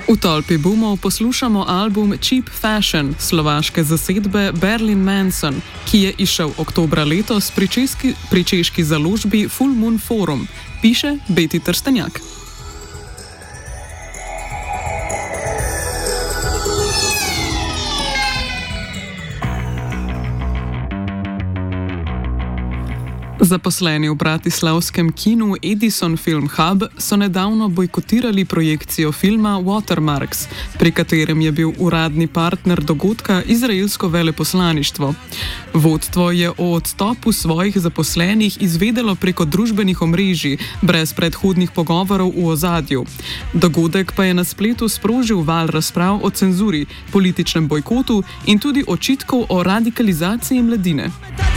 V tolpi boomov poslušamo album Cheap Fashion slovaške zasedbe Berlin Manson, ki je izšel oktobra letos pri češki založbi Full Moon Forum, piše Beti Trstenjak. Zaposleni v bratislavskem kinu Edison Film Hub so nedavno bojkotirali projekcijo filma Watermarks, pri katerem je bil uradni partner dogodka izraelsko veleposlaništvo. Vodstvo je o odstopu svojih zaposlenih izvedelo preko družbenih omrežij, brez predhodnih pogovorov v ozadju. Dogodek pa je na spletu sprožil val razprav o cenzuri, političnem bojkotu in tudi očitkov o radikalizaciji mladine.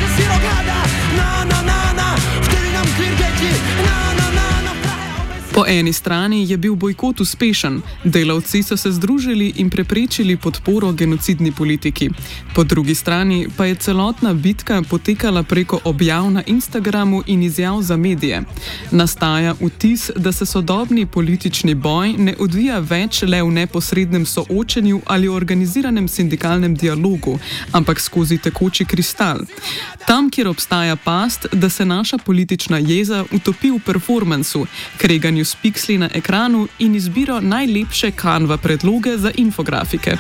Po eni strani je bil bojkot uspešen, delavci so se združili in preprečili podporo genocidni politiki. Po drugi strani pa je celotna bitka potekala preko objav na Instagramu in izjav za medije. Nastaja vtis, da se sodobni politični boj ne odvija več le v neposrednem soočenju ali organiziranem sindikalnem dialogu, ampak skozi tekoči kristal. Tam, kjer obstaja past, da se naša politična jeza utopi v performansu, kreganju s piksli na ekranu in izbiro najlepše Canva predloge za infografike.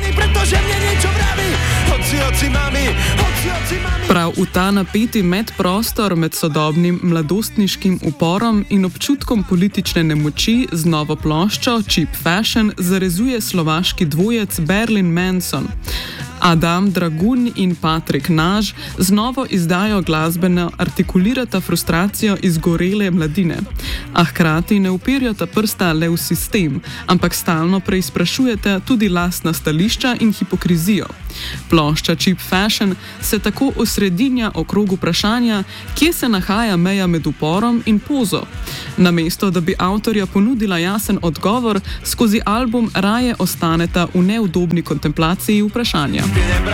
Prav v ta napeti medprostor med sodobnim mladostniškim uporom in občutkom politične nemoči z novo ploščo Cheap Fashion zarezuje slovaški dvojec Berlin Manson. Adam Dragun in Patrik Naž z novo izdajo glasbeno artikulirata frustracijo izgorele mladine, a hkrati ne uperjata prsta le v sistem, ampak stalno preizprašujeta tudi lastna stališča in hipokrizijo. Plošča Cheap Fashion se tako osredinja okrog vprašanja, kje se nahaja meja med uporom in pozo. Namesto, da bi avtorja ponudila jasen odgovor, skozi album raje ostaneta v neudobni kontemplaciji vprašanja.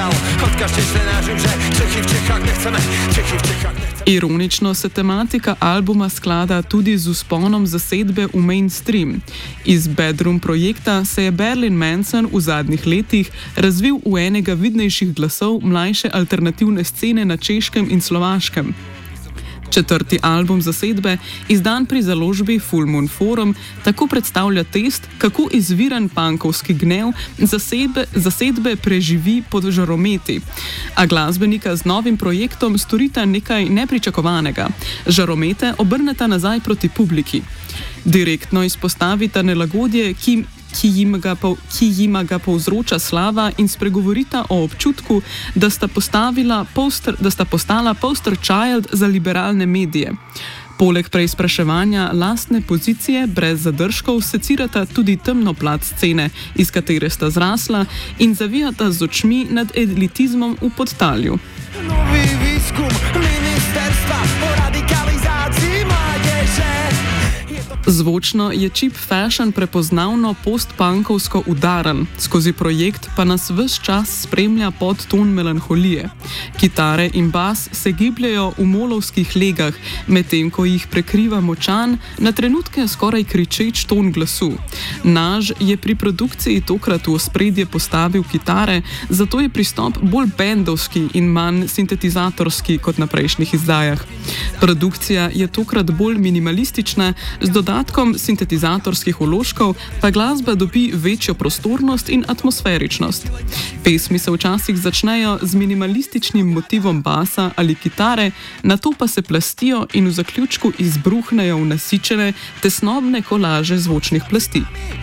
Ironično se tematika albuma sklada tudi z vzponom zasedbe v mainstream. Iz bedroom projekta se je Berlin Manson v zadnjih letih razvil v enega vidnejših glasov mlajše alternativne scene na Češkem in Slovaškem. Četrti album zasedbe, izdan pri založbi Full Moon Forum, tako predstavlja test, kako izviren punkovski gnev zasedbe preživi pod žarometi. A glasbenika z novim projektom storita nekaj nepričakovanega. Žaromete obrneta nazaj proti publiki. Direktno izpostavita nelagodje, ki jima ga povzroča slava in spregovorita o občutku, da sta postala poster child za liberalne medije. Poleg preizpraševanja lastne pozicije brez zadržkov secirata tudi temno plat scene, iz katere sta zrasla, in zavijata z očmi nad elitizmom v podtalju. Novi viskum ministerstva o radikalizaciji mladeže. Zvočno je Cheap Fashion prepoznavno postpunkovsko udaren, skozi projekt pa nas ves čas spremlja podton melanholije. Kitare in bas se gibljajo v molovskih legah, medtem ko jih prekriva močan, na trenutke skoraj kričeč ton glasu. Naž je pri produkciji tokrat v ospredje postavil kitare, zato je pristop bolj bendovski in manj sintetizatorski kot na prejšnjih izdajah. Produkcija je tokrat bolj minimalistična, z dodatkom sintetizatorskih vložkov pa glasba dobi večjo prostornost in atmosferičnost. Pesmi se včasih začnejo z minimalističnim motivom basa ali kitare, nato pa se plastijo in v zaključku izbruhnejo v nasičene, tesnobne kolaže zvočnih plasti.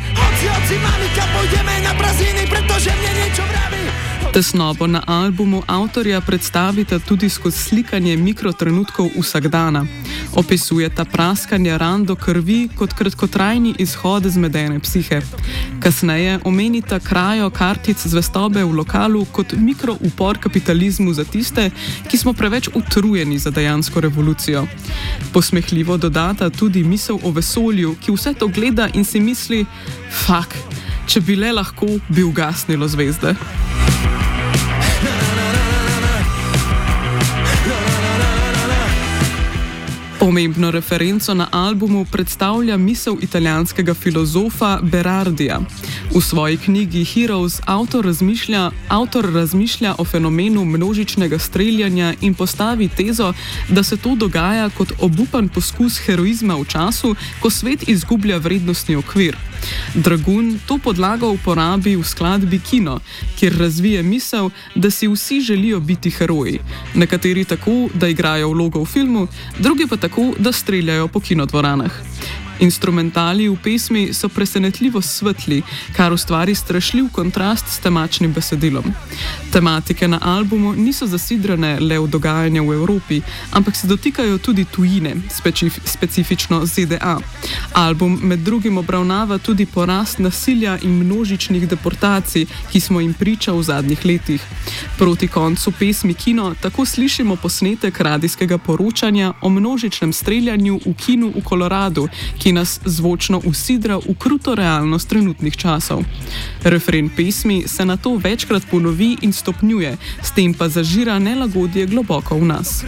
Tesnobo na albumu avtorja predstavita tudi skozi slikanje mikrotrenutkov vsakdana. Opisujeta praskanje ran do krvi kot kratkotrajni izhod zmedene psihe. Kasneje omenita krajo kartic zvestobe v lokalu kot mikroupor kapitalizmu za tiste, ki smo preveč utrujeni za dejansko revolucijo. Posmehljivo dodata tudi misel o vesolju, ki vse to gleda in si misli, fak, če bi le lahko, bi ugasnilo zvezde. Pomembno referenco na albumu predstavlja misel italijanskega filozofa Berardija. V svoji knjigi Heroes avtor razmišlja o fenomenu množičnega streljanja in postavi tezo, da se to dogaja kot obupan poskus heroizma v času, ko svet izgublja vrednostni okvir. Dragun to podlago uporabi v skladbi Kino, kjer razvije misel, da si vsi želijo biti heroji. Nekateri tako, da igrajo vlogo v filmu, drugi pa tako, da streljajo po kinodvoranah. Instrumentali v pesmi so presenetljivo svetli, kar ustvari strašljiv kontrast s temačnim besedilom. Tematike na albumu niso zasidrane le v dogajanje v Evropi, ampak se dotikajo tudi tujine, specifično ZDA. Album med drugim obravnava tudi porast nasilja in množičnih deportacij, ki smo jim priča v zadnjih letih. Proti koncu pesmi Kino tako slišimo posnetek radijskega poročanja o množičnem streljanju v kinu v Koloradu, ki nas zvočno usidra v kruto realnost trenutnih časov. Refren pesmi se nato večkrat ponovi in stopnjuje, s tem pa zažira nelagodje globoko v nas.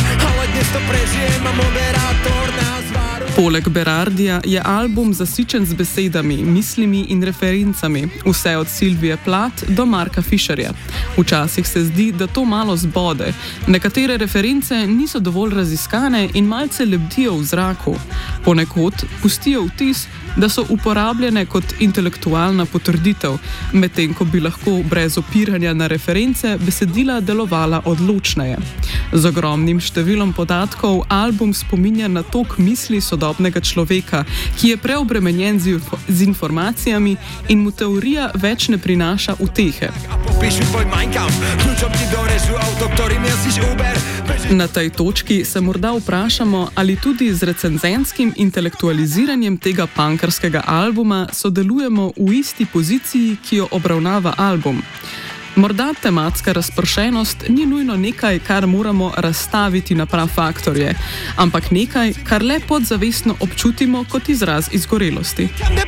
Poleg Berardija je album zasičen z besedami, mislimi in referencami, vse od Silvije Plath do Marka Fisherja. Včasih se zdi, da to malo zbode. Nekatere reference niso dovolj raziskane in malce lebdijo v zraku. Ponekod pustijo vtis, da so uporabljene kot intelektualna potrditev, medtem ko bi lahko brez opiranja na reference besedila delovala odločneje. Z ogromnim številom podatkov album spominja na tok misli sodobnega človeka, ki je preobremenjen z informacijami in mu teorija več ne prinaša utehe. Na tej točki se morda vprašamo, ali tudi z recenzenskim intelektualiziranjem tega punkarskega albuma sodelujemo v isti poziciji, ki jo obravnava album. Morda tematska razpršenost ni nujno nekaj, kar moramo razstaviti na prav faktorje, ampak nekaj, kar le podzavestno občutimo kot izraz izgorelosti.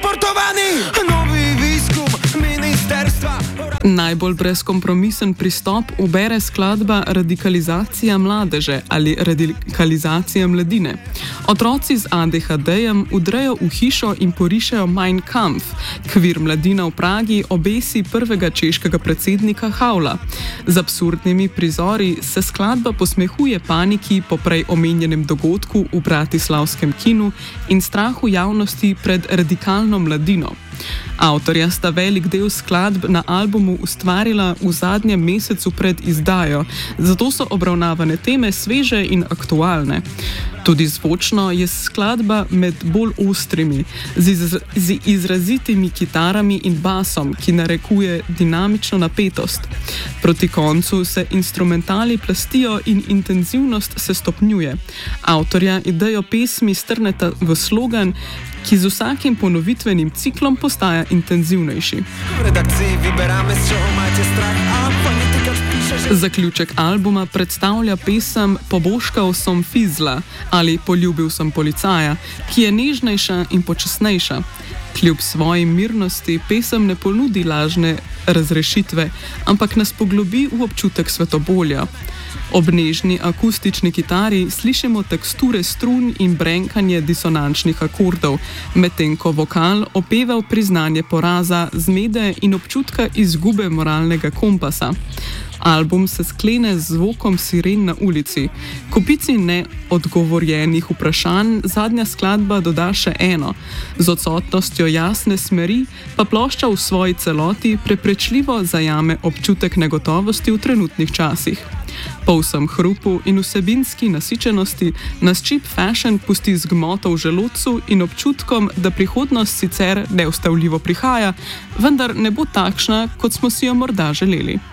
Najbolj brezkompromisen pristop ubere skladba Radikalizacija mladeže ali Radikalizacija mladine. Otroci z ADHD-jem vdrejo v hišo in porišejo Mein Kampf, kvir mladina v Pragi obesi prvega češkega predsednika Havla. Z absurdnimi prizori se skladba posmehuje paniki po prej omenjenem dogodku v bratislavskem kinu in strahu javnosti pred radikalno mladino. Avtorja sta velik del skladb na albumu ustvarila v zadnjem mesecu pred izdajo, zato so obravnavane teme sveže in aktualne. Tudi zvočno je skladba med bolj ostrimi, z izrazitimi kitarami in basom, ki narekuje dinamično napetost. Proti koncu se instrumentali plastijo in intenzivnost se stopnjuje. Avtorja idejo pesmi strneta v slogan, ki z vsakim ponovitvenim ciklom postaja intenzivnejši. Zaključek albuma predstavlja pesem Pobožkal som fizla ali Poljubil sem policaja, ki je nežnejša in počasnejša. Kljub svoji mirnosti pesem ne ponudi lažne razrešitve, ampak nas poglobi v občutek svetobolja. Ob nežni akustični kitari slišimo teksture strun in brenkanje disonančnih akordov, medtem ko vokal opeva v priznanje poraza, zmede in občutka izgube moralnega kompasa. Album se sklene z zvokom siren na ulici. Kopici neodgovorjenih vprašanj zadnja skladba doda še eno. Z odsotnostjo jasne smeri pa plošča v svoji celoti preprečljivo zajame občutek negotovosti v trenutnih časih. Po vsem hrupu in vsebinski nasičenosti nas cheap fashion pusti z gmoto v želodcu in občutkom, da prihodnost sicer neustavljivo prihaja, vendar ne bo takšna, kot smo si jo morda želeli.